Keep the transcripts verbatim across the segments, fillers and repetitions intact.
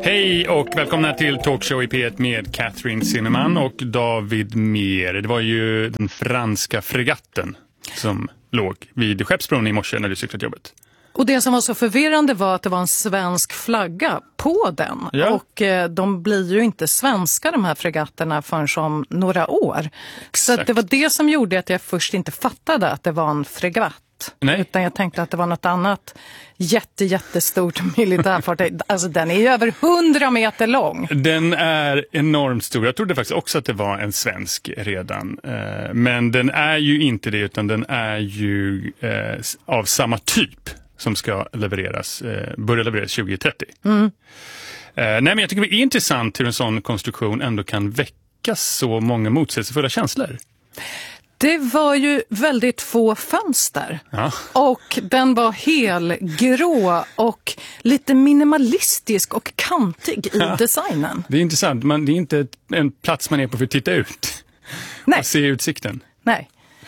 Hej och välkomna till Talkshow i P ett med Catherine Zimmerman och David Mer. Det var ju den franska fregatten som låg vid Skeppsbron i morse när du cyklade till jobbet. Och det som var så förvirrande var att det var en svensk flagga på den. Ja. Och eh, de blir ju inte svenska, de här fregatterna, förrän som några år. Exakt. Så att det var det som gjorde att jag först inte fattade att det var en fregatt. Nej. Utan jag tänkte att det var något annat jätte, jättestort militärfartyg. Alltså den är ju över hundra meter lång. Den är enormt stor. Jag trodde faktiskt också att det var en svensk redan. Men den är ju inte det, utan den är ju av samma typ som ska levereras, börja levereras tjugo trettio. Mm. Nej, men jag tycker det är intressant hur en sån konstruktion ändå kan väcka så många motsägelsefulla känslor. Det var ju väldigt få fönster. Ja. Och den var helgrå och lite minimalistisk och kantig i ja. designen. Det är intressant, men det är inte en plats man är på för att titta ut. Nej. Och se utsikten. Nej.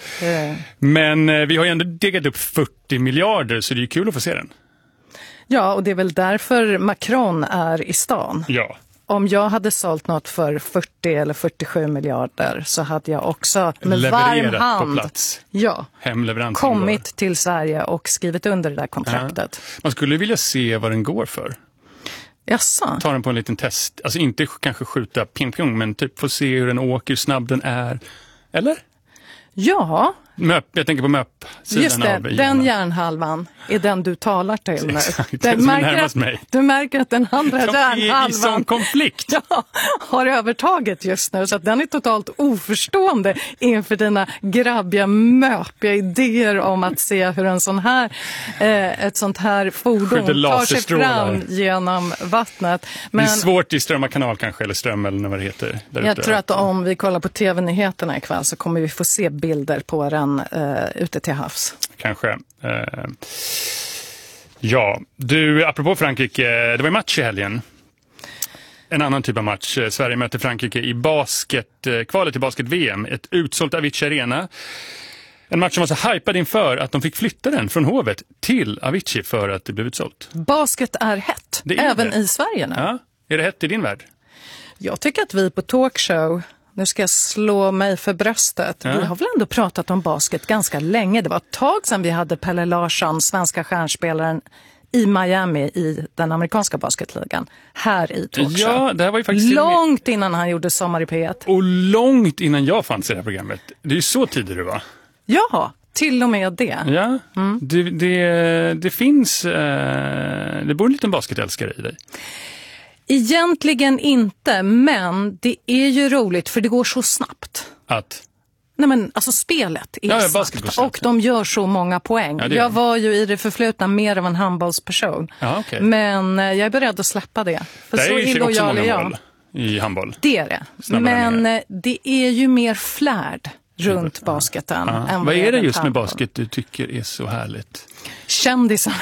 Men eh, vi har ju ändå degat upp fyrtio miljarder, så det är ju kul att få se den. Ja, och det är väl därför Macron är i stan. Ja. Om jag hade sålt något för fyrtio eller fyrtiosju miljarder så hade jag också med levererat varm hand på plats. Ja, kommit går. till Sverige och skrivit under det där kontraktet. Ja. Man skulle vilja se vad den går för. Jaså? Ta den på en liten test. Alltså inte kanske skjuta ping-pong, men typ få se hur den åker, hur snabb den är. Eller? Ja. Möp, jag tänker på möp. Just det, den järnhalvan är den du talar till nu. Exakt, den som märker närmast att, mig. Du märker att den andra De järnhalvan är i sån konflikt. Ja, har övertaget just nu, så att den är totalt oförstående inför dina grabbiga, möpiga idéer om att se hur en sån här, eh, ett sånt här fordon tar sig fram genom vattnet. Men det är svårt i Strömma kanal kanske, eller Ström eller vad det heter. Där jag ute. tror att om vi kollar på tv-nyheterna ikväll så kommer vi få se bilder på den uh, ute till havs. Kanske. Uh, ja, du, apropå Frankrike, det var en match i helgen. En annan typ av match. Sverige möter Frankrike i basket, kvalet i basket-V M. Ett utsålt Avicii Arena. En match som var så hypad inför att de fick flytta den från Hovet till Avicii för att det blev utsålt. Basket är hett, det är även det. i Sverige nu. Ja, är det hett i din värld? Jag tycker att vi på Talkshow, nu ska jag slå mig för bröstet, ja. vi har väl ändå pratat om basket ganska länge. Det var ett tag sedan vi hade Pelle Larsson, svenska stjärnspelaren, i Miami i den amerikanska basketligan här i Talkshow. Ja, det här var ju faktiskt långt innan han gjorde Sommar i P ett. Och långt innan jag fanns i det här programmet. Det är ju så tidigt du var. Ja, till och med det. Ja, mm. det, det, det finns, eh, det bor en liten basketälskare i dig. Egentligen inte, men det är ju roligt för det går så snabbt. Att? Nej men alltså spelet är ja, ja, snabbt och de gör så många poäng. Ja, jag var ju i det förflutna mer av en handbollsperson. Ja, okay. Men jag är beredd att släppa det. För det så är ju också många jag. mål i handboll. Det är det. Snabbare men ner. det är ju mer flärd runt ja. basketen. Ja. Än vad är det just handboll. med basket du tycker är så härligt? Kändisarna.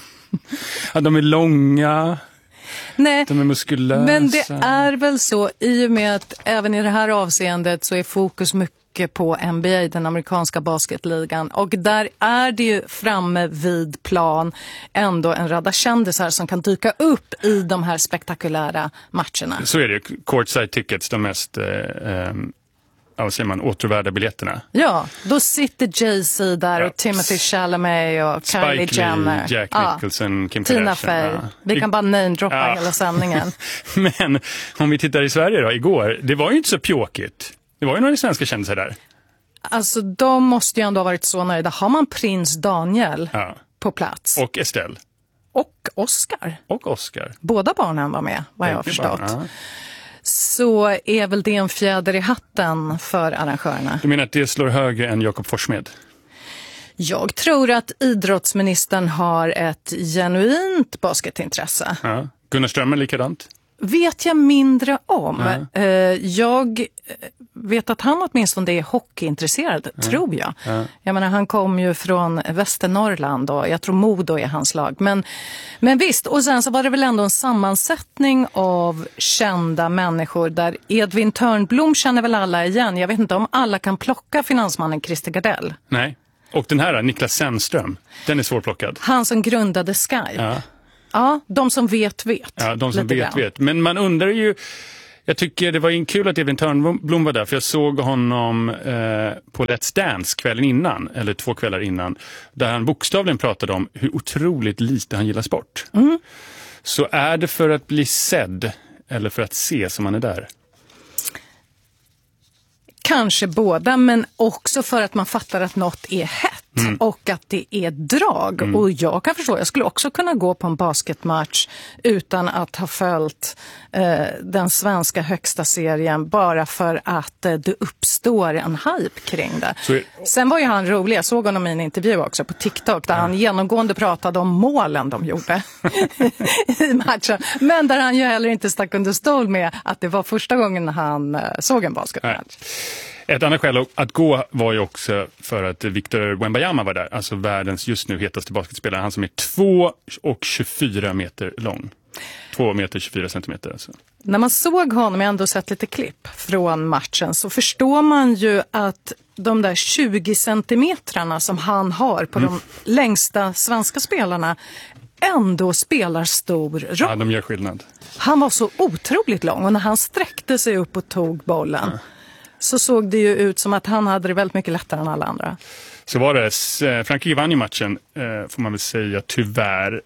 Ja, de är långa. Nej, de är muskulösa. Men det är väl så, i och med att även i det här avseendet så är fokus mycket på N B A, den amerikanska basketligan. Och där är det ju framme vid plan ändå en radda kändisar som kan dyka upp i de här spektakulära matcherna. Så är det ju. Courtside tickets, de mest... Eh, Ja, vad säger man, återvärda biljetterna. Ja, då sitter Jay-Z där ja. och Timothy Chalamet och Spike Kylie Jenner. Jack Nicholson, ja. Kim Tina Kardashian. Fey. Ja. Vi kan bara namedroppa ja. hela sändningen. Men om vi tittar i Sverige då, igår, det var ju inte så pjåkigt. Det var ju några svenska kändisar där. Alltså, de måste ju ändå ha varit så nöjda. Har man prins Daniel ja. på plats? Och Estelle. Och Oscar. Och Oscar. Båda barnen var med, vad jag har förstått. Barn, ja. Så är väl det en fjäder i hatten för arrangörerna. Du menar att det slår högre än Jakob Forssmed? Jag tror att idrottsministern har ett genuint basketintresse. Ja. Gunnar Strömmer likadant? Vet jag mindre om. Ja. Jag vet att han åtminstone är hockeyintresserad, ja. tror jag. Ja. Jag menar, han kom ju från Västernorrland och jag tror Modo är hans lag. Men, men visst, och sen så var det väl ändå en sammansättning av kända människor där Edvin Törnblom känner väl alla igen. Jag vet inte om alla kan plocka finansmannen Christer Gardell. Nej. Och den här, Niklas Sennström, den är svårplockad. Han som grundade Skype. Ja. Ja, de som vet vet. Ja, de som vet grann. vet. Men man undrar ju, jag tycker det var kul att Edvin Törnblom var där, för jag såg honom eh, på Let's Dance kvällen innan, eller två kvällar innan, där han bokstavligen pratade om hur otroligt lite han gillar sport. Mm. Så är det för att bli sedd eller för att se som man är där? Kanske båda, men också för att man fattar att något är hett. Mm. Och att det är drag. Mm. Och jag kan förstå, jag skulle också kunna gå på en basketmatch utan att ha följt eh, den svenska högsta serien, bara för att eh, det uppstår en hype kring det. Så... Sen var ju han rolig, jag såg honom i en intervju också på TikTok där ja. han genomgående pratade om målen de gjorde i matchen. Men där han ju heller inte stack under stol med att det var första gången han eh, såg en basketmatch. Nej. Ett annat skäl att gå var ju också för att Victor Wembanyama var där. Alltså världens just nu hetaste basketspelare. Han som är två och tjugofyra meter lång. två meter tjugofyra centimeter alltså. När man såg honom, jag ändå sett lite klipp från matchen, så förstår man ju att de där tjugo centimetrarna som han har på mm. de längsta svenska spelarna ändå spelar stor roll. Ja, de gör skillnad. Han var så otroligt lång och när han sträckte sig upp och tog bollen ja. så såg det ju ut som att han hade det väldigt mycket lättare än alla andra. Så var det. Frankrike vann ju matchen, får man väl säga, tyvärr.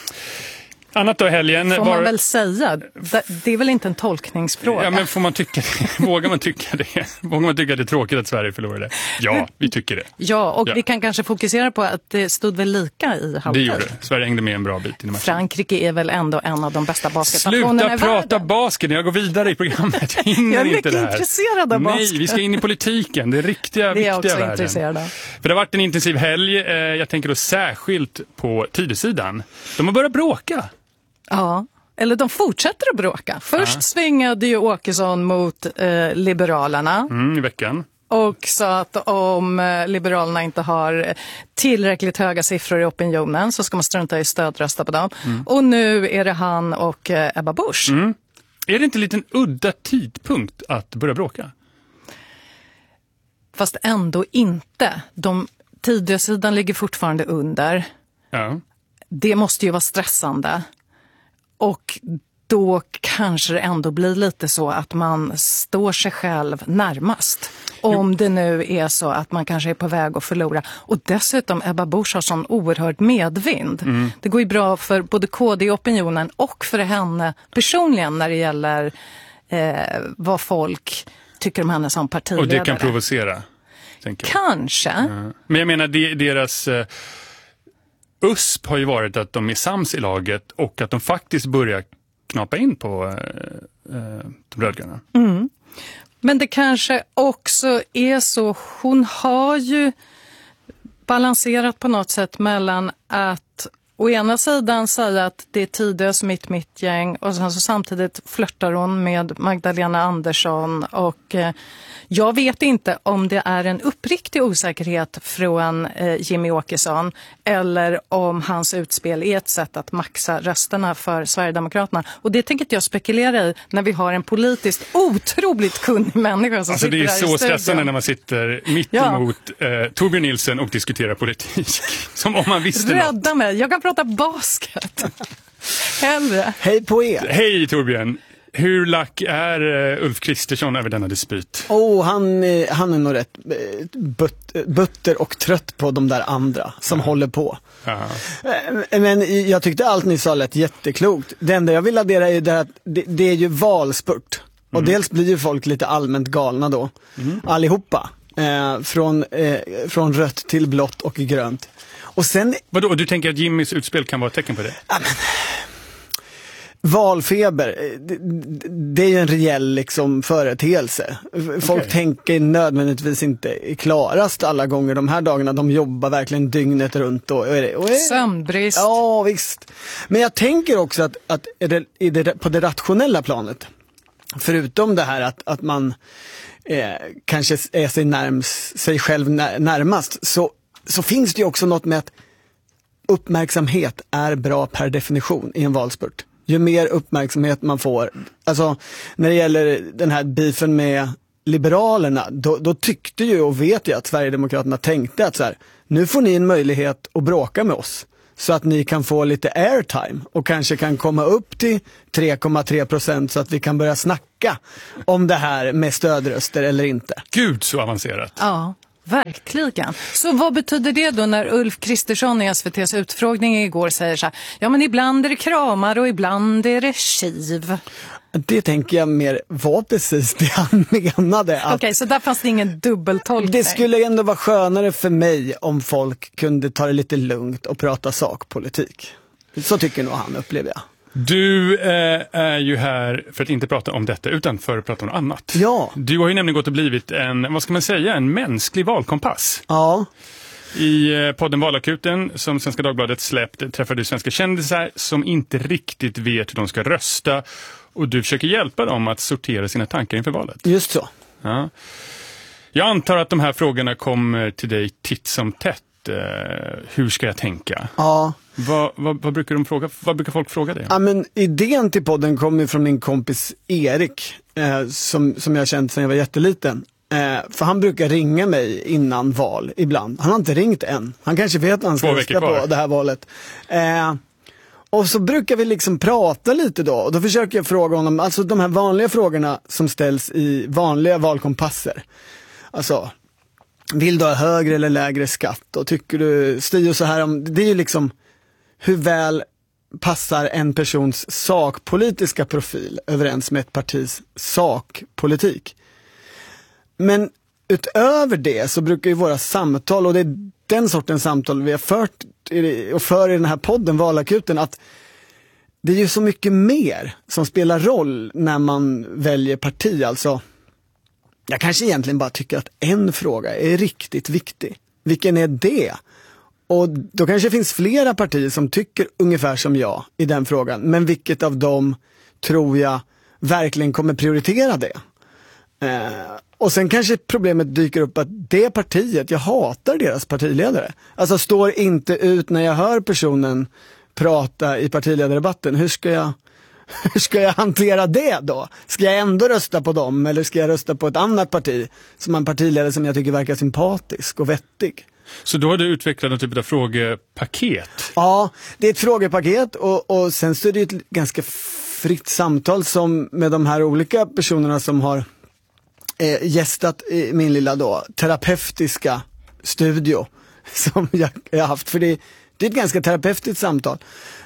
Annat då helgen. Får var... man väl säga. Det är väl inte en tolkningsfråga. Ja, men får man tycka det? Vågar man tycka det? Vågar man tycka att det är tråkigt att Sverige förlorade? Ja, vi tycker det. Ja, och ja. vi kan kanske fokusera på att det stod väl lika i halvtid. Det gjorde det. Sverige hängde med en bra bit i matchen. Frankrike är väl ändå en av de bästa basketnationerna i Sluta prata världen. basket, jag går vidare i programmet. Jag, jag är mycket intresserad av basket. Nej, vi ska in i politiken. Det är riktiga, det är viktiga också världen. Intresserad av. För det har varit en intensiv helg. Jag tänker då särskilt på Tidösidan. De har börjat bråka. Ja, eller de fortsätter att bråka. Först ja. svingade ju Åkesson mot eh, Liberalerna. Mm, i veckan. Och sa att om eh, Liberalerna inte har tillräckligt höga siffror i opinionen så ska man strunta i stödrösta på dem. Mm. Och nu är det han och eh, Ebba Busch. Mm. Är det inte en liten udda tidpunkt att börja bråka? Fast ändå inte. De, Tidösidan ligger fortfarande under. Ja. Det måste ju vara stressande. Och då kanske det ändå blir lite så att man står sig själv närmast. Om jo. det nu är så att man kanske är på väg att förlora. Och dessutom Ebba Busch har sån oerhörd medvind. Mm. Det går ju bra för både K D-opinionen och för henne personligen när det gäller eh, vad folk tycker om henne som partiledare. Och det kan provocera, tänker jag. Kanske. Mm. Men jag menar, det, deras... Eh... U S P har ju varit att de är sams i laget och att de faktiskt börjar knapa in på eh, de rödgröna. Mm. Men det kanske också är så, hon har ju balanserat på något sätt mellan att å ena sidan säga att det är Tidös mitt mitt gäng och sen så samtidigt flörtar hon med Magdalena Andersson och eh, jag vet inte om det är en uppriktig osäkerhet från eh, Jimmy Åkesson eller om hans utspel är ett sätt att maxa rösterna för Sverigedemokraterna. Och det tänker jag spekulera i när vi har en politiskt otroligt kunnig människa som alltså, sitter här i studion. Det är så stressande när man sitter mitt ja. emot eh, Torbjörn Nilsson och diskuterar politik. Som om man visste Rädda något. Rädda mig, jag kan prata basket. Hellre. Hej på er. Hej Torbjörn. Hur lack är uh, Ulf Kristersson över denna dispyt? Oh, han, han är nog rätt but, butter och trött på de där andra som ja. håller på. Ja. Men jag tyckte allt ni sa lät jätteklokt. Det enda jag vill addera är det att det, det är ju valspurt. Och mm. dels blir ju folk lite allmänt galna då. Mm. Allihopa. Eh, från, eh, från rött till blått och grönt. Och sen... Vadå, du tänker att Jimmys utspel kan vara ett tecken på det? Ja, men... Valfeber, det, det är ju en reell liksom företeelse. Folk okay. tänker nödvändigtvis inte klarast alla gånger de här dagarna. De jobbar verkligen dygnet runt. Och, och, och, Sömnbrist. Ja, visst. Men jag tänker också att, att är det, är det, på det rationella planet, förutom det här att, att man eh, kanske är sig, närms, sig själv när, närmast, så, så finns det ju också något med att uppmärksamhet är bra per definition i en valspurt. Ju mer uppmärksamhet man får. Alltså, när det gäller den här beefen med Liberalerna, då, då tyckte ju och vet jag att Sverigedemokraterna tänkte att så här, nu får ni en möjlighet att bråka med oss. så att ni kan få lite airtime och kanske kan komma upp till tre komma tre procent så att vi kan börja snacka om det här med stödröster eller inte. Gud, så avancerat. Ja, verkligen. Så vad betyder det då när Ulf Kristersson i S V T:s utfrågning igår säger så här, ja men ibland är det kramar och ibland är det kiv. Det tänker jag mer var precis det han menade. Okej, okay, så där fanns det ingen dubbeltolkning. Det skulle ändå vara skönare för mig om folk kunde ta det lite lugnt och prata sakpolitik. Så tycker nog han, upplever jag. Du eh, är ju här för att inte prata om detta utan för att prata om något annat. Ja. Du har ju nämligen gått och blivit en, vad ska man säga, en mänsklig valkompass. Ja. I eh, podden Valakuten som Svenska Dagbladet släppt träffar du svenska kändisar som inte riktigt vet hur de ska rösta. Och du försöker hjälpa dem att sortera sina tankar inför valet. Just så. Ja. Jag antar att de här frågorna kommer till dig titt som tätt. Uh, hur ska jag tänka? Ja. Vad, vad, vad, brukar de fråga, vad brukar folk fråga dig? Ja, men idén till podden kommer från min kompis Erik. Eh, som, som jag har känt sedan jag var jätteliten. Eh, för han brukar ringa mig innan val ibland. Han har inte ringt än. Han kanske vet att han ska rösta på det här valet. Eh, Och så brukar vi liksom prata lite då. Och då försöker jag fråga honom, alltså de här vanliga frågorna som ställs i vanliga valkompasser. Alltså, vill du ha högre eller lägre skatt? Och tycker du, styr så här om, det är ju liksom hur väl passar en persons sakpolitiska profil överens med ett partis sakpolitik. Men utöver det så brukar ju våra samtal, och det är den sortens samtal vi har fört och för i den här podden Valakuten, att det är ju så mycket mer som spelar roll när man väljer parti. Alltså, jag kanske egentligen bara tycker att en fråga är riktigt viktig. Vilken är det? Och då kanske det finns flera partier som tycker ungefär som jag i den frågan. Men vilket av dem tror jag verkligen kommer prioritera det? Eh, och sen kanske problemet dyker upp att det partiet, jag hatar deras partiledare. Alltså står inte ut när jag hör personen prata i partiledardebatten. Hur ska jag, hur ska jag hantera det då? Ska jag ändå rösta på dem eller ska jag rösta på ett annat parti som har en partiledare som jag tycker verkar sympatisk och vettig? Så då har du utvecklat en typ av frågepaket? Ja, det är ett frågepaket och, och sen så är det ett ganska fritt samtal som med de här olika personerna som har eh, gästat i min lilla då, terapeutiska studio som jag, jag har haft. För det, det är ett ganska terapeutiskt samtal.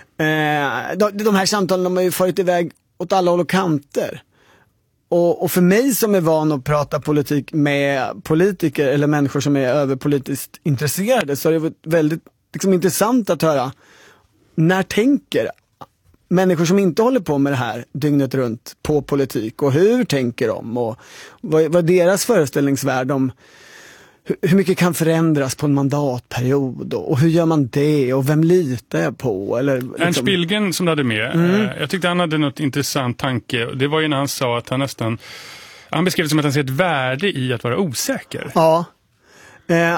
Eh, de, de här samtalen de har ju farit iväg åt alla håll och kanter. Och, och för mig som är van att prata politik med politiker eller människor som är överpolitiskt intresserade, så är det väldigt liksom, intressant att höra när tänker människor som inte håller på med det här dygnet runt på politik, och hur tänker de och vad, vad är deras föreställningsvärld om hur, hur mycket kan förändras på en mandatperiod och, och hur gör man det och vem litar jag på? Eller, liksom... Ernst Billgren som du hade med, mm. jag tyckte han hade något intressant tanke. Det var ju när han sa att han nästan, han beskrev det som att han ser ett värde i att vara osäker. Ja. Eh.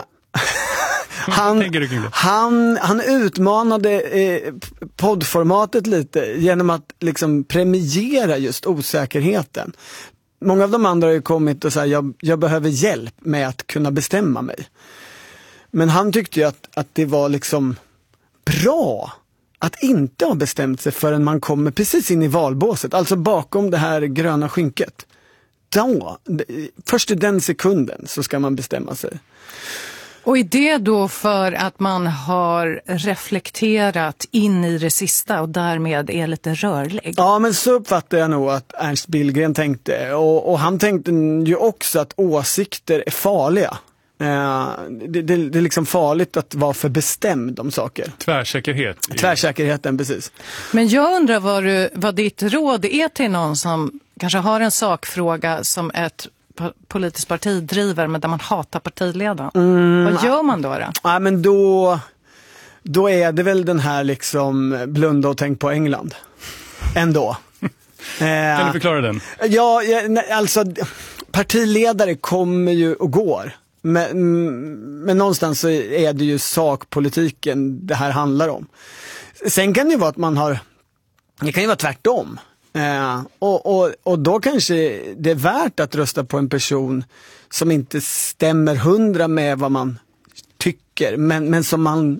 Han, han, han utmanade eh, poddformatet lite genom att liksom premiera just osäkerheten. Många av de andra har ju kommit och sagt jag, jag behöver hjälp med att kunna bestämma mig. Men han tyckte ju att, att det var liksom bra att inte ha bestämt sig förrän man kommer precis in i valbåset. Alltså bakom det här gröna skynket. Då, först i den sekunden så ska man bestämma sig. Och är det då för att man har reflekterat in i det sista och därmed är lite rörlig? Ja, men så uppfattar jag nog att Ernst Billgren tänkte. Och, och han tänkte ju också att åsikter är farliga. Eh, det, det, det är liksom farligt att vara för bestämd om saker. Tvärsäkerhet. Tvärsäkerheten, precis. Men jag undrar vad, du, vad ditt råd är till någon som kanske har en sakfråga som ett politiskt parti driver men där man hatar partiledaren. Mm. Vad gör man då då? Ja, men då, då är det väl den här liksom blunda och tänk på England. Ändå. eh, kan du förklara den? Ja, alltså partiledare kommer ju och går. Men, men någonstans så är det ju sakpolitiken det här handlar om. Sen kan det ju vara att man har, det kan ju vara tvärtom. Eh, och, och, och då kanske det är värt att rösta på en person som inte stämmer hundra med vad man tycker, men, men som man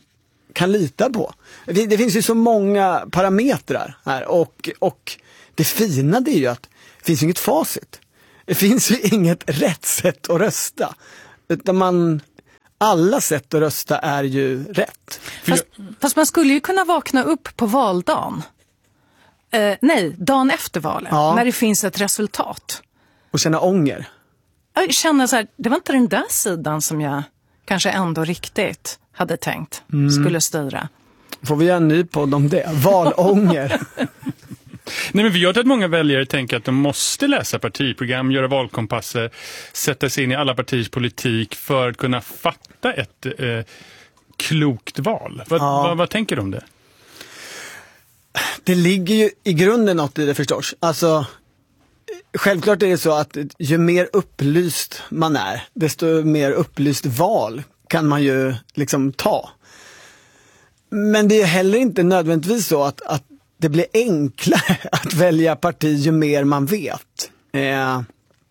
kan lita på. Det, det finns ju så många parametrar här och, och det fina det är ju att det finns inget facit. Det finns ju inget rätt sätt att rösta. Utan man, alla sätt att rösta är ju rätt. Fast, fast man skulle ju kunna vakna upp på valdagen. Eh, nej, dagen efter valet. Ja. När det finns ett resultat. Och känna ånger. Jag känner så här, det var inte den där sidan som jag kanske ändå riktigt hade tänkt mm. skulle styra. Får vi göra en ny podd om det? Valånger. Nej, men vi gör att många väljare tänker att de måste läsa partiprogram, göra valkompasser, sätta sig in i alla partiers politik för att kunna fatta ett eh, klokt val. Vad, ja. vad, vad tänker du om det? Det ligger ju i grunden något i det förstås. Alltså, självklart är det så att ju mer upplyst man är, desto mer upplyst val kan man ju liksom ta. Men det är heller inte nödvändigtvis så att, att det blir enklare att välja parti ju mer man vet. Eh,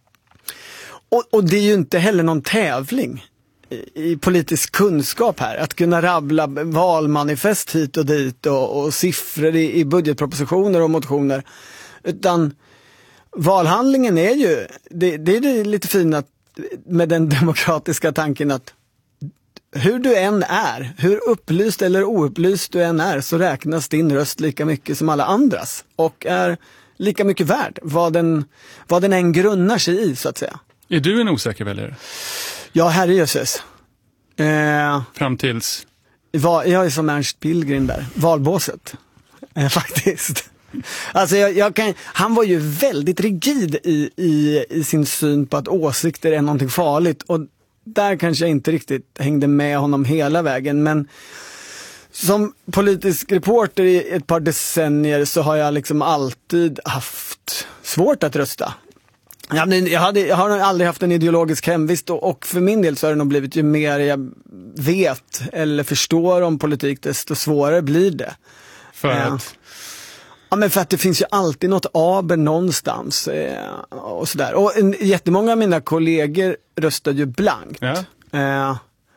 och, och det är ju inte heller någon tävling i, i politisk kunskap här. Att kunna rabbla valmanifest hit och dit och, och siffror i, i budgetpropositioner och motioner. Utan valhandlingen är ju, det, det är det lite fina med den demokratiska tanken att hur du än är, hur upplyst eller oupplyst du än är, så räknas din röst lika mycket som alla andras och är lika mycket värd vad den, vad den än grunnar sig i, så att säga. Är du en osäker väljare? Ja, herrejösses. Eh, Fram tills? Va, jag är som Ernst Billgren där, valbåset. Eh, faktiskt. Alltså jag, jag kan, han var ju väldigt rigid i, i, i sin syn på att åsikter är någonting farligt, och där kanske jag inte riktigt hängde med honom hela vägen, men som politisk reporter i ett par decennier så har jag liksom alltid haft svårt att rösta. Jag, men jag, hade, jag har aldrig haft en ideologisk hemvist, och, och för min del så har det nog blivit, ju mer jag vet eller förstår om politik, desto svårare blir det. För att? Ja, men för att det finns ju alltid något aber någonstans eh, och sådär. Och en, jättemånga av mina kollegor röstade ju blankt. Ja. Eh,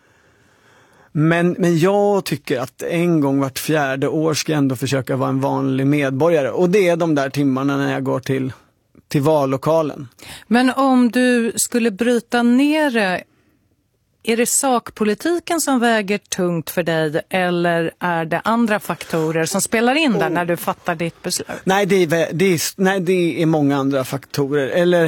men, men jag tycker att en gång vart fjärde år ska jag ändå försöka vara en vanlig medborgare. Och det är de där timmarna när jag går till, till vallokalen. Men om du skulle bryta ner det, är det sakpolitiken som väger tungt för dig, eller är det andra faktorer som spelar in där oh. när du fattar ditt beslut? Nej, det är, det är, nej, det är många andra faktorer. Eller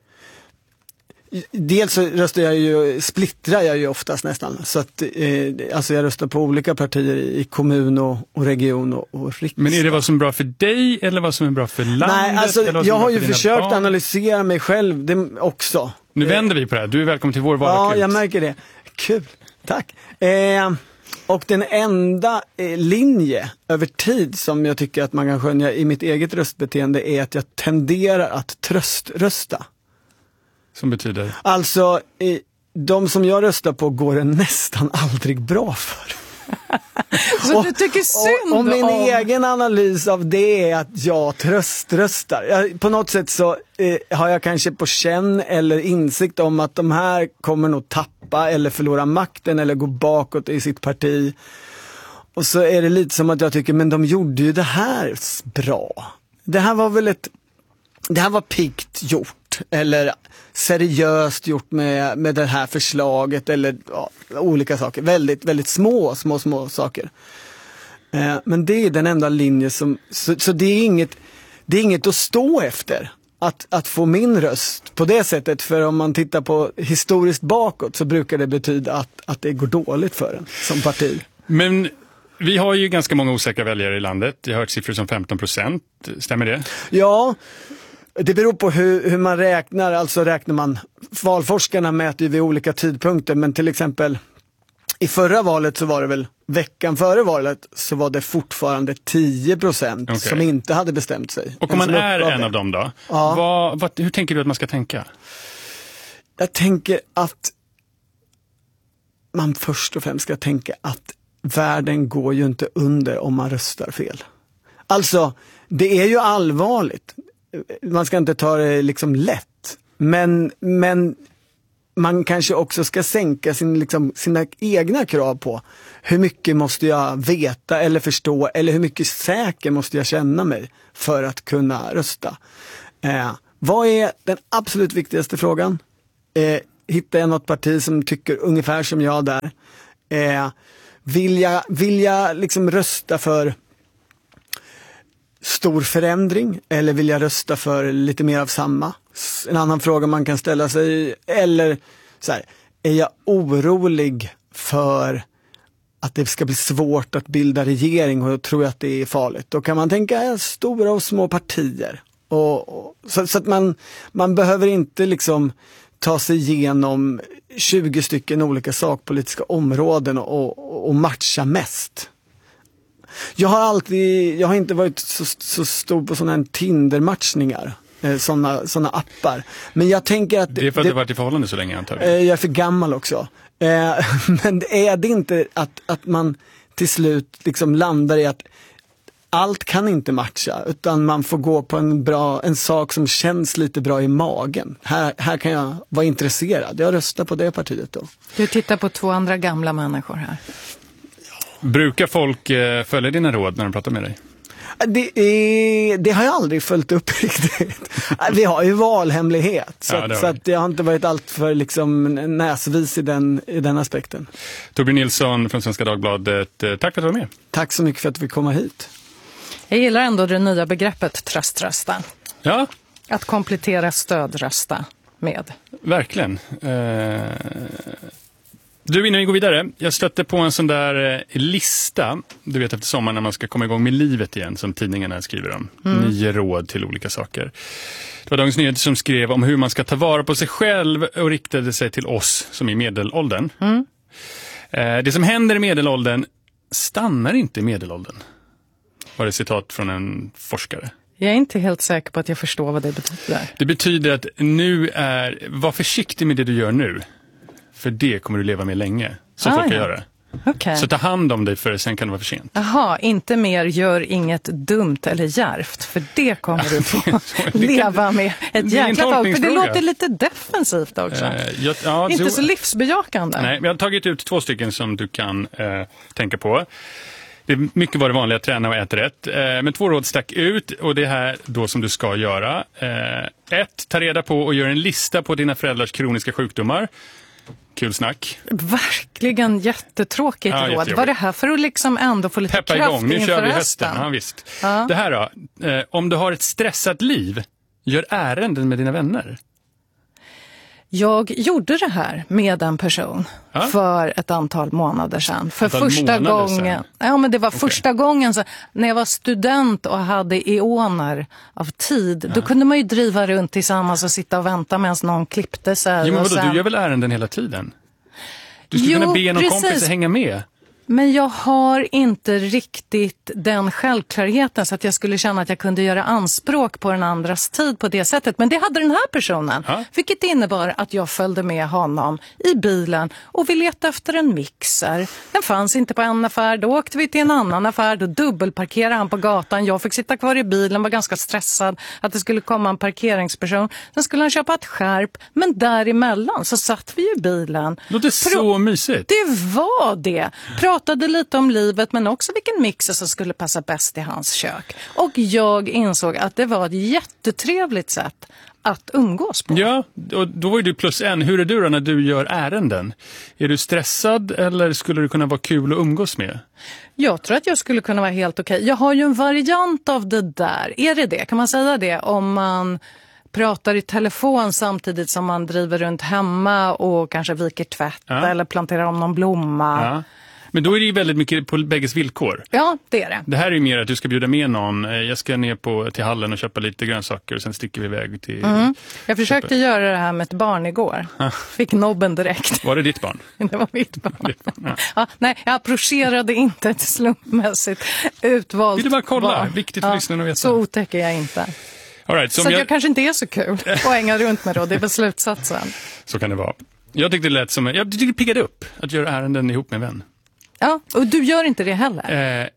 dels så röstar jag ju, splittrar jag ju oftast nästan. Så att, eh, alltså jag röstar på olika partier i kommun och, och region och, och riksdag. Men är det vad som är bra för dig eller vad som är bra för landet? Nej, alltså jag har ju försökt barn? analysera mig själv det också. Nu vänder vi på det här. Du är välkommen till vår vardag. Ja, jag märker det. Kul, tack. Eh, och den enda eh, linje över tid som jag tycker att man kan skönja i mitt eget röstbeteende är att jag tenderar att tröströsta. Som betyder? Alltså, eh, de som jag röstar på går det nästan aldrig bra för. Så och, du tycker synd och, och min om... egen analys av det är att jag tröströstar. Jag, på något sätt så eh, har jag kanske på känn eller insikt om att de här kommer nog tappa eller förlora makten eller gå bakåt i sitt parti. Och så är det lite som att jag tycker, men de gjorde ju det här bra. Det här var väl ett, det här var piggt gjort eller seriöst gjort med, med det här förslaget eller ja, olika saker. Väldigt, väldigt små, små, små saker. Eh, men det är den enda linje som, så, så det är inget, det är inget att stå efter. Att, att få min röst på det sättet, för om man tittar på historiskt bakåt så brukar det betyda att, att det går dåligt för en som parti. Men vi har ju ganska många osäkra väljare i landet. Jag har hört siffror som femton procent. Stämmer det? Ja, det beror på hur, hur man räknar. Alltså räknar man, valforskarna mäter ju vid olika tidpunkter, men till exempel i förra valet så var det väl veckan före valet så var det fortfarande tio procent okay. som inte hade bestämt sig. Och om man är en av dem då? Ja. Vad, vad, hur tänker du att man ska tänka? Jag tänker att man först och främst ska tänka att världen går ju inte under om man röstar fel. Alltså, det är ju allvarligt. Man ska inte ta det liksom lätt. Men, men man kanske också ska sänka sin, liksom, sina egna krav på hur mycket måste jag veta eller förstå, eller hur mycket säker måste jag känna mig för att kunna rösta. Eh, vad är den absolut viktigaste frågan? Eh, hittar jag något parti som tycker ungefär som jag där? Eh, vill jag, vill jag liksom rösta för stor förändring, eller vill jag rösta för lite mer av samma? En annan fråga man kan ställa sig, eller så här, är jag orolig för att det ska bli svårt att bilda regering och tror jag att det är farligt? Då kan man tänka stora och små partier. Och, och, så, så att man, man behöver inte liksom ta sig igenom tjugo stycken olika sakpolitiska områden och, och matcha mest. Jag har alltid, jag har inte varit så, så stor på sådana här Tinder-matchningar, sådana såna appar. Men jag tänker att... Det är för att det, du varit i förhållande så länge antagligen. Jag är för gammal också. Men är det inte att, att man till slut liksom landar i att allt kan inte matcha, utan man får gå på en bra, en sak som känns lite bra i magen. Här, här kan jag vara intresserad. Jag röstar på det partiet då. Du tittar på två andra gamla människor här. Brukar folk eh, följa dina råd när de pratar med dig? Det, är, det har jag aldrig följt upp riktigt. Vi har ju valhemlighet, så, ja, att, så att jag har inte varit allt för liksom näsvis i den, i den aspekten. Torbjörn Nilsson från Svenska Dagbladet, tack för att du var med. Tack så mycket för att vi kom hit. Jag gillar ändå det nya begreppet tröströsta. Ja. Att komplettera stödrösta med. Verkligen. Eh... Du, innan vi går vidare, jag stötte på en sån där eh, lista, du vet efter sommaren när man ska komma igång med livet igen, som tidningarna skriver om. Mm. Nio råd till olika saker. Det var Dagens Nyheter som skrev om hur man ska ta vara på sig själv och riktade sig till oss som är i medelåldern. Mm. Eh, det som händer i medelåldern stannar inte i medelåldern. Var det citat från en forskare. Jag är inte helt säker på att jag förstår vad det betyder. Det betyder att nu är, var försiktig med det du gör nu. För det kommer du leva med länge, som ah, folk kan ja. göra. Okay. Så ta hand om dig, för sen kan det vara för sent. Jaha, inte mer gör inget dumt eller djärvt, för det kommer du få leva med ett jäkla tag. För det låter lite defensivt också. Uh, jag, ja, inte så, så livsbejakande. Nej, men jag har tagit ut två stycken som du kan uh, tänka på. Det är mycket vad det vanliga, träna och äta rätt. Uh, men två råd stack ut, och det är här då som du ska göra. Uh, ett, ta reda på och gör en lista på dina föräldrars kroniska sjukdomar. Kul snack. Verkligen jättetråkigt ja, råd. Vad är det här för att liksom ändå få lite Peppa kraft igång. Nu inför kör vi hösten? hösten. Ja, visst. Ja. Det här då. Eh, om du har ett stressat liv, gör ärenden med dina vänner. Jag gjorde det här med en person ja? för ett antal månader sedan. För antal första gången. Sedan. Ja, men det var okay. första gången så, när jag var student och hade eoner av tid. Ja. Då kunde man ju driva runt tillsammans och sitta och vänta medan någon klippte sig. Jo, men vadå, sen... du gör väl ärenden hela tiden? Du skulle jo, kunna be någon precis. kompis att hänga med. Men jag har inte riktigt den självklarheten så att jag skulle känna att jag kunde göra anspråk på den andras tid på det sättet. Men det hade den här personen. Ja. Vilket innebar att jag följde med honom i bilen och vi letade efter en mixer. Den fanns inte på en affär. Då åkte vi till en annan affär. Då dubbelparkerade han på gatan. Jag fick sitta kvar i bilen, var ganska stressad att det skulle komma en parkeringsperson. Sen skulle han köpa ett skärp. Men däremellan så satt vi i bilen. Det är så mysigt. Det var det. Pratade lite om livet, men också vilken mixer som skulle passa bäst i hans kök. Och jag insåg att det var ett jättetrevligt sätt att umgås på. Ja, och då var ju du plus en. Hur är du då när du gör ärenden? Är du stressad eller skulle det kunna vara kul att umgås med? Jag tror att jag skulle kunna vara helt okej. Jag har ju en variant av det där. Är det det? Kan man säga det om man pratar i telefon samtidigt som man driver runt hemma och kanske viker tvätt ja. eller planterar om någon blomma? Ja. Men då är det ju väldigt mycket på bägges villkor. Ja, det är det. Det här är ju mer att du ska bjuda med någon. Jag ska ner på, till hallen och köpa lite grönsaker och sen sticker vi iväg till... Mm. Jag försökte köpa. göra det här med ett barn igår. Ah. Fick nobben direkt. Var det ditt barn? Det var mitt barn. Ditt barn ja. Ja, nej, jag approcherade inte ett slumpmässigt utvalt Vill du bara kolla? barn. Viktigt för ja, lyssnarna att veta. Så otäcker jag inte. All right, så jag... jag kanske inte är så kul att hänga runt med då. Det är beslutsatsen. Så kan det vara. Jag tyckte det lät som... Jag tyckte det piggade upp att göra ärenden ihop med en vän. Ja, och du gör inte det heller? Eh,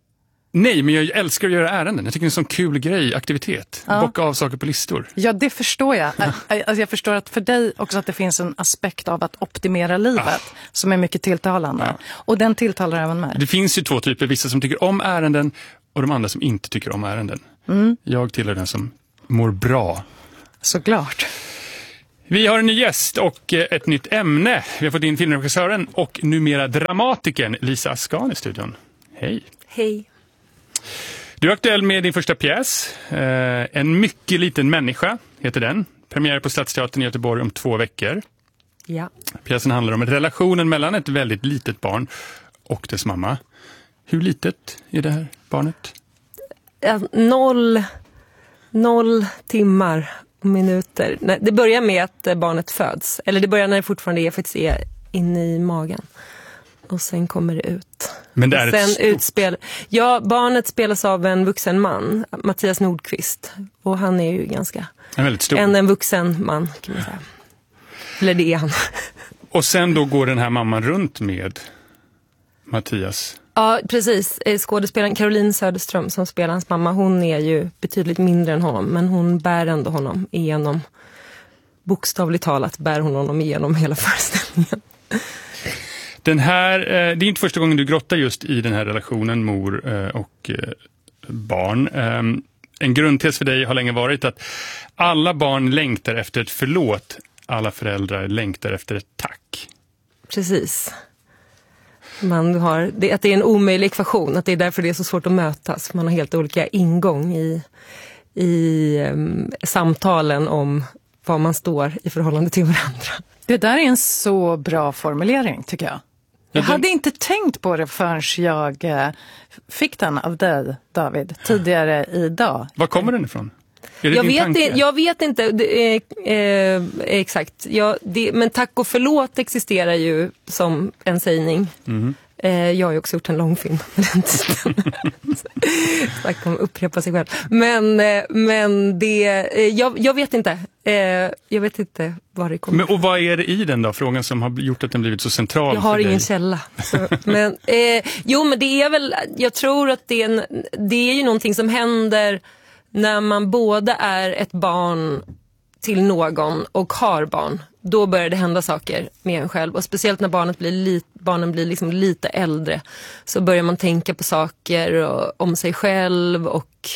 Nej, men jag älskar att göra ärenden. Jag tycker det är en sån kul grej, aktivitet. Ja. Bocka av saker på listor. Ja, det förstår jag. Alltså, jag förstår att för dig också att det finns en aspekt av att optimera livet Ah. som är mycket tilltalande. Ja. Och den tilltalar även mig. Det finns ju två typer, vissa som tycker om ärenden och de andra som inte tycker om ärenden. Mm. Jag tillhör den som mår bra. Såklart. Vi har en ny gäst och eh, ett nytt ämne. Vi har fått in filmregissören och numera dramatikern Lisa Askan i studion. Hej. Hej. Du är aktuell med din första pjäs. Eh, en mycket liten människa heter den. Premiär på Stadsteatern i Göteborg om två veckor. Ja. Pjäsen handlar om relationen mellan ett väldigt litet barn och dess mamma. Hur litet är det här barnet? Ja, Noll, noll timmar och minuter. Nej, det börjar med att barnet föds. Eller det börjar när det fortfarande är, faktiskt är inne i magen. Och sen kommer det ut. Men det är och sen ett stort... utspel. Ja, barnet spelas av en vuxen man, Mattias Nordqvist. Och han är ju ganska En väldigt stor. en, en vuxen man, kan man säga. Eller det är han. Och sen då går den här mamman runt med Mattias. Ja, precis. Skådespelaren Caroline Söderström som spelar hans mamma, hon är ju betydligt mindre än honom. Men hon bär ändå honom igenom, bokstavligt talat bär hon honom igenom hela föreställningen. Den här, eh, det är inte första gången du grottar just i den här relationen mor eh, och eh, barn. Eh, en grundtes för dig har länge varit att alla barn längtar efter ett förlåt. Alla föräldrar längtar efter ett tack. Precis. Man har, det, att det är en omöjlig ekvation, att det är därför det är så svårt att mötas. Man har helt olika ingång i, i um, samtalen om var man står i förhållande till varandra. Det där är en så bra formulering, tycker jag. Jag Ja, den... hade inte tänkt på det förrän jag eh, fick den av dig, David, tidigare idag. Var kommer den ifrån? Är det Jag din vet, tanke? det, jag vet inte det är, eh, exakt, jag, det, men tack och förlåt existerar ju som en sägning. Mm. Eh, jag har ju också gjort en långfilm med den titeln. Tack om att upprepa sig själv. Men, eh, men det, eh, jag, jag vet inte. Eh, jag vet inte var det kommer. Men, och vad är det i den då? Frågan som har gjort att den blivit så central Jag har för ingen dig. källa. Så, men, eh, jo, men det är väl, jag tror att det är, en, det är ju någonting som händer när man både är ett barn till någon och har barn. Då börjar det hända saker med en själv. Och speciellt när barnet blir li- barnen blir liksom lite äldre så börjar man tänka på saker och, om sig själv och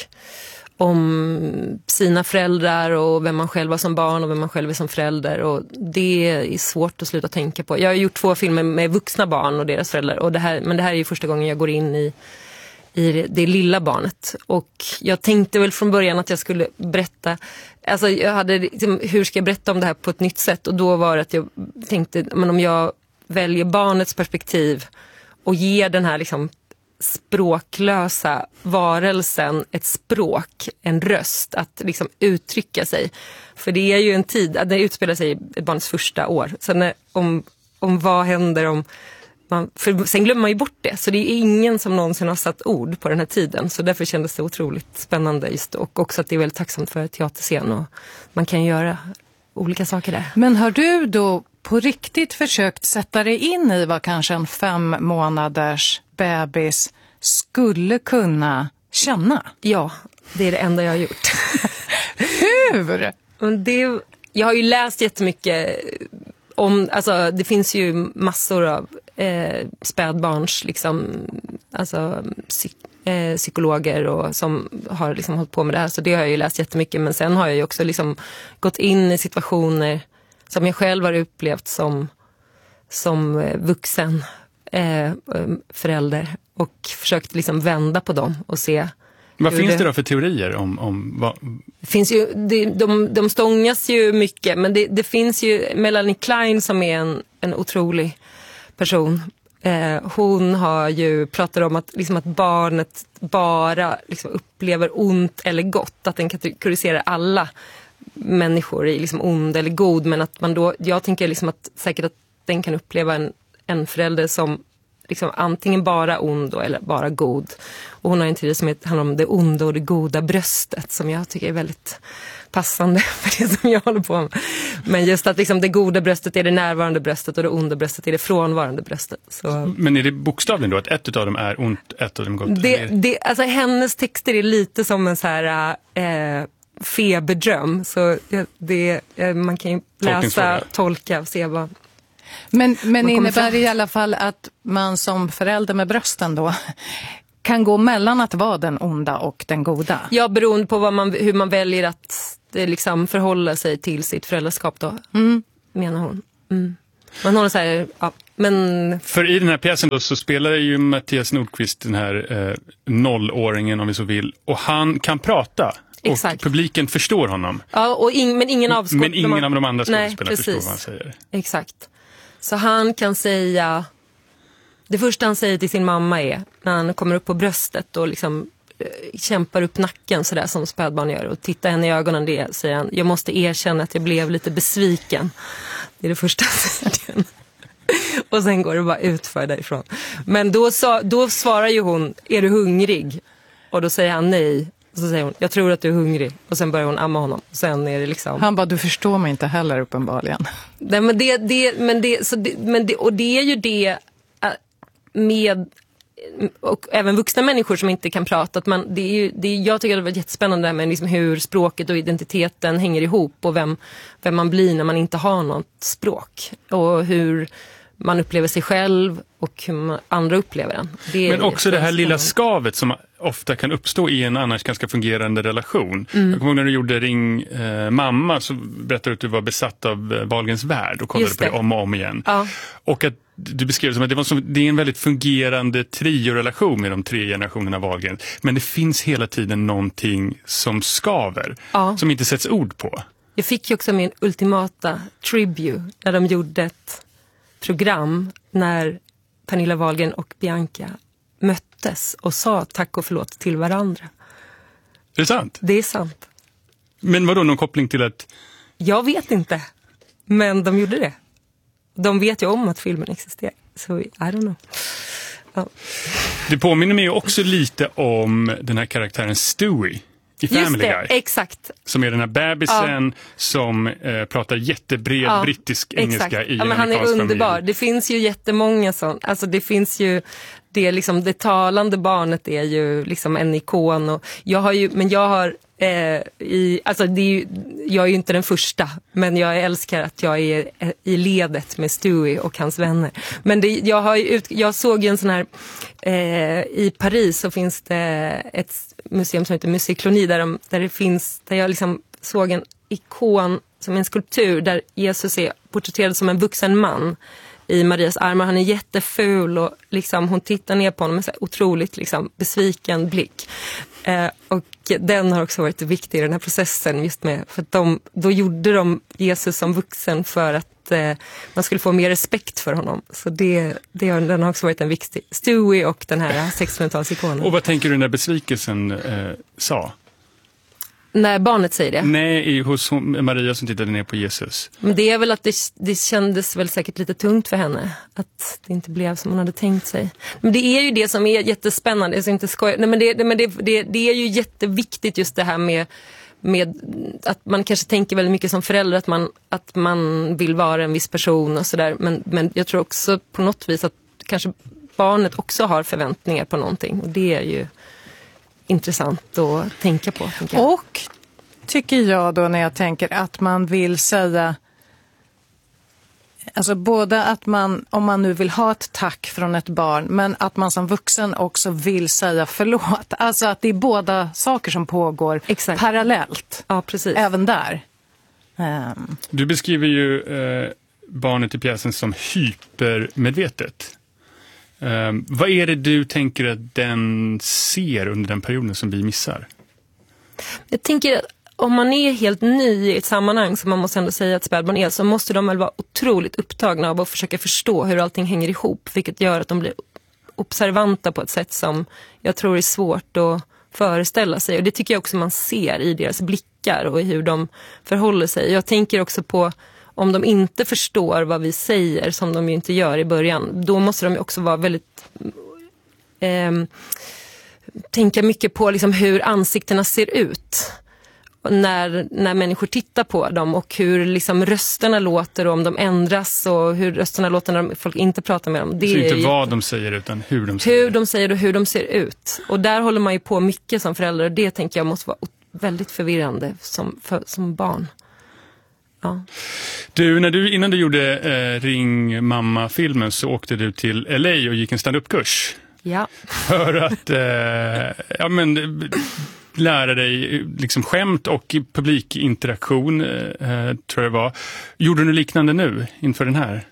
om sina föräldrar och vem man själv var som barn och vem man själv är som förälder. Och det är svårt att sluta tänka på. Jag har gjort två filmer med vuxna barn och deras föräldrar. Och det här, men det här är ju första gången jag går in i i det, det lilla barnet. Och jag tänkte väl från början att jag skulle berätta, alltså jag hade liksom, hur ska jag berätta om det här på ett nytt sätt? Och då var det att jag tänkte, men om jag väljer barnets perspektiv och ger den här liksom språklösa varelsen ett språk, en röst att liksom uttrycka sig. För det är ju en tid, det utspelar sig i barnets första år. Så när, om, om vad händer om Man, för sen glömmer man ju bort det. Så det är ingen som någonsin har satt ord på den här tiden. Så därför kändes det otroligt spännande just. Och också att det är väldigt tacksamt för teaterscen. Och man kan göra olika saker där. Men har du då på riktigt försökt sätta dig in i vad kanske en fem månaders bebis skulle kunna känna? Ja, det är det enda jag har gjort. Hur? Men det, jag har ju läst jättemycket om, alltså det finns ju massor av eh, spädbarns liksom, alltså psyk, eh, psykologer och som har liksom hållit på med det här, så det har jag ju läst jättemycket. Men sen har jag ju också liksom gått in i situationer som jag själv har upplevt som, som vuxen eh, förälder och försökt liksom vända på dem och se. Vad finns det då för teorier om, om vad? Det finns ju, de, de, de stångas ju mycket, men det, det finns ju Melanie Klein som är en, en otrolig person. Eh, hon har ju pratat om att, liksom att barnet bara liksom upplever ont eller gott, att den kategoriserar alla människor i liksom ond eller god, men att man då, jag tänker liksom att säkert att den kan uppleva en, en förälder som liksom antingen bara ond eller bara god. Och hon har en teori som handlar om det onda och det goda bröstet som jag tycker är väldigt passande för det som jag håller på med. Men just att liksom det goda bröstet är det närvarande bröstet och det onda bröstet är det frånvarande bröstet. Så. Men är det bokstavligen då att ett av dem är ont, ett av dem gott? Det, det, alltså hennes texter är lite som en så här eh, feberdröm. Så det, det, man kan ju läsa, tolka och se vad... Men, men innebär det i alla fall att man som förälder med brösten då kan gå mellan att vara den onda och den goda? Ja, beroende på vad man, hur man väljer att det liksom förhålla sig till sitt föräldraskap då, mm. menar hon. Mm. Man håller så här, ja, men... För i den här pjäsen då så spelar ju Mattias Nordqvist den här eh, nollåringen om vi så vill. Och han kan prata. Exakt. Och publiken förstår honom. Ja, och in, men ingen avskott. Men ingen man, av de andra skådespelarna förstår vad han säger. Exakt. Så han kan säga... Det första han säger till sin mamma är när han kommer upp på bröstet och liksom eh, kämpar upp nacken sådär som spädbarn gör och tittar henne i ögonen, det säger han: jag måste erkänna att jag blev lite besviken. Det är det första han säger. Och sen går det bara utför därifrån. Men då, sa, då svarar ju hon: är du hungrig? Och då säger han nej. Och så säger hon: jag tror att du är hungrig. Och sen börjar hon amma honom. Och sen är det liksom... Han bara: du förstår mig inte heller uppenbarligen. Nej, men det, det, men det, så det, men det, och det är ju det med, och även vuxna människor som inte kan prata, att man, det är ju, det är, jag tycker det var jättespännande med liksom hur språket och identiteten hänger ihop och vem, vem man blir när man inte har något språk och hur man upplever sig själv och hur man, andra upplever den. Det Men också det här lilla skavet som ofta kan uppstå i en annars ganska fungerande relation. Mm. Jag kommer ihåg när du gjorde Ring eh, mamma, så berättade du att du var besatt av eh, Wahlgrens värld och kollade på det om och om igen. Ja. Och att du beskrev det som att det, var som, det är en väldigt fungerande trio-relation med de tre generationerna Wahlgren. Men det finns hela tiden någonting som skaver, ja. som inte sätts ord på. Jag fick ju också min ultimata tribute när de gjorde ett program när Pernilla Wahlgren och Bianca möttes och sa tack och förlåt till varandra. Är det sant? Det är sant. Men var då någon koppling till att... Jag vet inte, men de gjorde det. De vet ju om att filmen existerar, så I don't know. Ja. Det påminner mig också lite om den här karaktären Stewie i Family Just det, Guy. exakt. Som är den här bebisen ja. som eh, pratar jättebred ja, brittisk engelska exakt. i ja, en men han är underbar. familj. Det finns ju jättemånga sånt. Alltså det finns ju det, liksom, det talande barnet är ju liksom en ikon. Och jag har ju, men jag har eh, i, alltså det är ju, jag är ju inte den första, men jag älskar att jag är i ledet med Stewie och hans vänner. Men det, jag, har ju ut, jag såg ju en sån här eh, i Paris så finns det ett museum som heter Musée Clooney där, de, där det finns, där jag liksom såg en ikon som en skulptur där Jesus är porträtterad som en vuxen man i Marias armar. Han är jätteful och liksom, hon tittar ner på honom med så otroligt liksom, besviken blick. Eh, och den har också varit viktig i den här processen just med, för att de, då gjorde de Jesus som vuxen för att eh, man skulle få mer respekt för honom. Så det, det har, den har också varit en viktig Stewie och den här sexhundratalsikonen. Och vad tänker du när besvikelsen eh, sa? När barnet säger det? Nej, hos Maria som tittade ner på Jesus. Men det är väl att det, det kändes väl säkert lite tungt för henne. Att det inte blev som hon hade tänkt sig. Men det är ju det som är jättespännande. Jag ska inte skoja. Nej, men det, men det, det, det är ju jätteviktigt just det här med, med att man kanske tänker väldigt mycket som förälder. Att man, att man vill vara en viss person och sådär. Men, men jag tror också på något vis att kanske barnet också har förväntningar på någonting. Och det är ju intressant att tänka på. Och tycker jag då när jag tänker att man vill säga, alltså både att man, om man nu vill ha ett tack från ett barn, men att man som vuxen också vill säga förlåt. Alltså att det är båda saker som pågår Exakt. parallellt. Ja, precis. Även där. Um. Du beskriver ju eh, barnet i pjäsen som hypermedvetet. Um, vad är det du tänker att den ser under den perioden som vi missar? Jag tänker att om man är helt ny i ett sammanhang som man måste ändå säga att spädbarn är, så måste de väl vara otroligt upptagna av att försöka förstå hur allting hänger ihop, vilket gör att de blir observanta på ett sätt som jag tror är svårt att föreställa sig. Och det tycker jag också man ser i deras blickar och i hur de förhåller sig. Jag tänker också på om de inte förstår vad vi säger, som de ju inte gör i början, då måste de också vara väldigt eh, tänka mycket på liksom hur ansiktena ser ut. när, när människor tittar på dem och hur liksom rösterna låter och om de ändras och hur rösterna låter när folk inte pratar med dem. Det så är inte ju, vad de säger utan hur de säger. Hur de säger och hur de ser ut. Och där håller man ju på mycket som förälder och det tänker jag måste vara väldigt förvirrande som, för, som barn. Ja. Du, när du, innan du gjorde eh, Ring Mamma-filmen så åkte du till L A och gick en stand-up-kurs. Ja. För att eh, ja, men, lära dig liksom skämt och publikinteraktion, eh, tror jag var. Gjorde du liknande nu inför den här?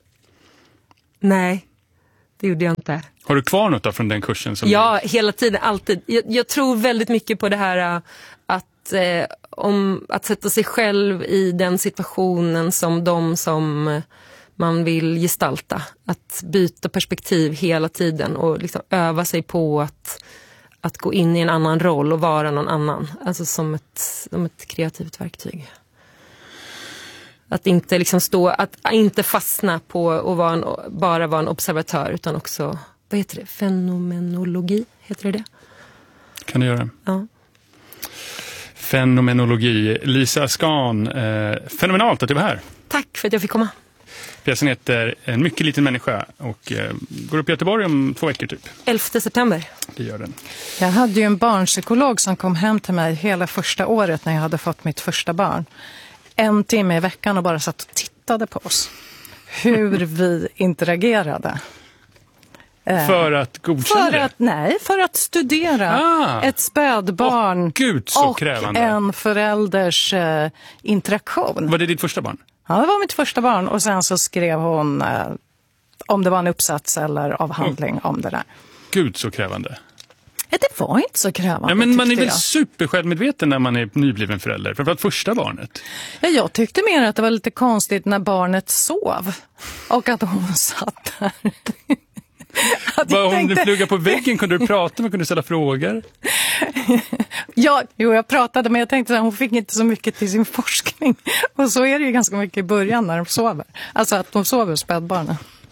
Nej, det gjorde jag inte. Har du kvar något då från den kursen? Som ja, du... hela tiden, alltid. Jag, jag tror väldigt mycket på det här att, eh, om, att sätta sig själv i den situationen som de som man vill gestalta. Att byta perspektiv hela tiden och liksom öva sig på att, att gå in i en annan roll och vara någon annan. Alltså som ett, som ett kreativt verktyg. Att inte liksom stå, att inte fastna på att vara en, bara vara en observatör utan också, vad heter det? Fenomenologi, heter det det? Kan du göra? Ja. Fenomenologi. Lisa Askan, eh, fenomenalt att du var här. Tack för att jag fick komma. Pjäsen heter En mycket liten människa och eh, går upp i Göteborg om två veckor typ. elfte september. Det gör den. Jag hade ju en barnpsykolog som kom hem till mig hela första året när jag hade fått mitt första barn. En timme i veckan och bara satt och tittade på oss. Hur vi interagerade. För att godkänna för att, Nej, för att studera ah. ett spädbarn oh, Gud, så och krävande. en förälders eh, interaktion. Var det ditt första barn? Ja, det var mitt första barn och sen så skrev hon eh, om det var en uppsats eller avhandling mm. om det där. Gud, så krävande. Ja, det var inte så krävande. Ja, men man är väl jag. supersjälvmedveten när man är nybliven förälder, framförallt första barnet. Ja, jag tyckte mer att det var lite konstigt när barnet sov och att hon satt där. Bara, om tänkte... du flugade på väggen kunde du prata, man kunde ställa frågor. Ja, jo, jag pratade men jag tänkte att hon fick inte så mycket till sin forskning. Och så är det ju ganska mycket i början när de sover. Alltså att de sover spädbarnen.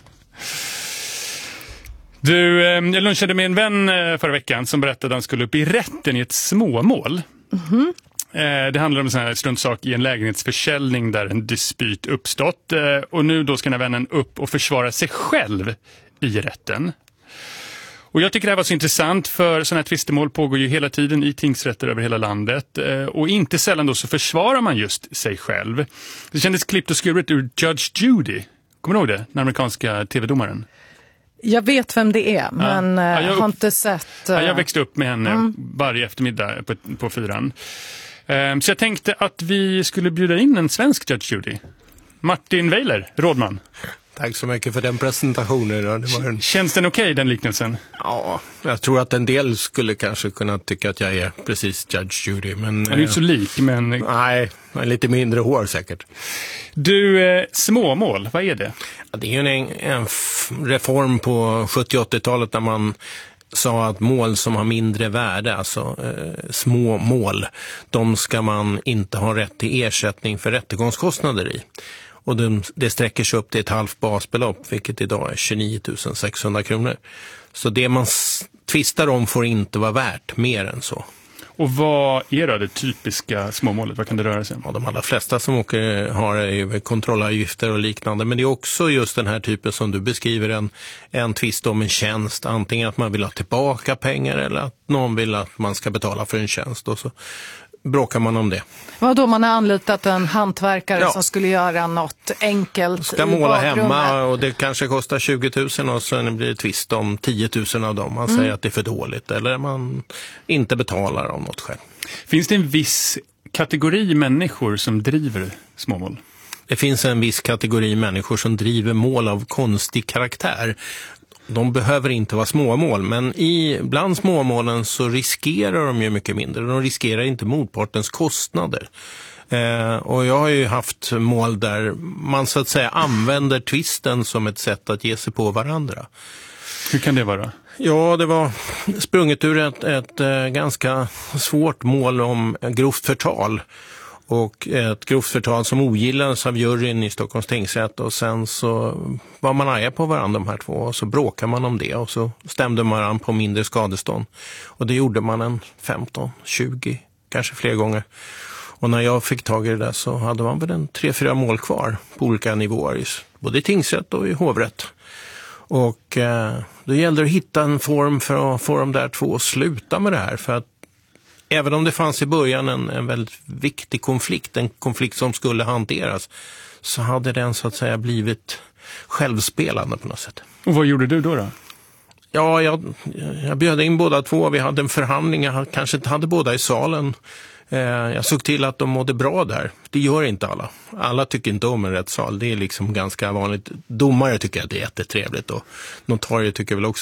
Du, jag lunchade med en vän förra veckan som berättade att han skulle upp i rätten i ett småmål. Mm-hmm. Det handlar om en sån här struntsak i en lägenhetsförsäljning där en dispyt uppstått. Och nu då ska den här vännen upp och försvara sig själv i rätten. Och jag tycker det här var så intressant för sådana här tvistemål pågår ju hela tiden i tingsrätter över hela landet. Och inte sällan då så försvarar man just sig själv. Det kändes klippt och skuret ur Judge Judy. Kommer du ihåg det? Den amerikanska tv-domaren. Jag vet vem det är, men ja, jag har inte sett... Uh... Ja, jag växte upp med henne mm. varje eftermiddag på, på fyran. Um, så jag tänkte att vi skulle bjuda in en svensk Judge Judy. Martin Weiler, rådman. Tack så mycket för den presentationen. Det var en... Känns den okej, okay, den liknelsen? Ja, jag tror att en del skulle kanske kunna tycka att jag är precis Judge Judy. Men, han är inte så lik, men... Nej, lite mindre hår säkert. Du, eh, småmål, vad är det? Ja, det är ju en, en reform på sjuttio- och åttiotalet där man sa att mål som har mindre värde, alltså eh, små mål, de ska man inte ha rätt till ersättning för rättegångskostnader i. Och de, det sträcker sig upp till ett halvt basbelopp, vilket idag är tjugonio tusen sexhundra kronor. Så det man tvistar om får inte vara värt mer än så. Och vad är då det typiska småmålet? Vad kan det röra sig om? Ja, de allra flesta som åker har ju kontrollavgifter och liknande. Men det är också just den här typen som du beskriver, en, en tvist om en tjänst. Antingen att man vill ha tillbaka pengar eller att någon vill att man ska betala för en tjänst. Och så bråkar man om det. Vad då man har anlitat en hantverkare ja. som skulle göra något enkelt ska i måla badrummet. hemma och det kanske kostar tjugo tusen och sen blir det tvist om tio tusen av dem. Man mm. säger att det är för dåligt eller man inte betalar av något själv. Finns det en viss kategori människor som driver småmål? Det finns en viss kategori människor som driver mål av konstig karaktär. De behöver inte vara småmål, men i, bland småmålen så riskerar de ju mycket mindre. De riskerar inte motpartens kostnader. Eh, och jag har ju haft mål där man så att säga använder tvisten som ett sätt att ge sig på varandra. Hur kan det vara? Ja, det var sprunget ur ett, ett, ett ganska svårt mål om grovt förtal. Och ett grovt förtal som ogillades av juryn i Stockholms tingsrätt och sen så var man arga på varandra de här två och så bråkade man om det och så stämde man varandra på mindre skadestånd. Och det gjorde man en femton tjugo kanske fler gånger. Och när jag fick tag i det där så hade man väl en tre, fyra mål kvar på olika nivåer, både i tingsrätt och i hovrätt. Och eh, då gällde det att hitta en form för att få de där två att sluta med det här. För att även om det fanns i början en, en väldigt viktig konflikt, en konflikt som skulle hanteras, så hade den så att säga blivit självspelande på något sätt. Och vad gjorde du då då? Ja, jag, jag bjöd in båda två. Vi hade en förhandling. Jag kanske inte hade båda i salen. Eh, jag såg till att de mådde bra där. Det gör inte alla. Alla tycker inte om en rättssal. Det är liksom ganska vanligt. Domare tycker att det är jättetrevligt och notarier tycker väl också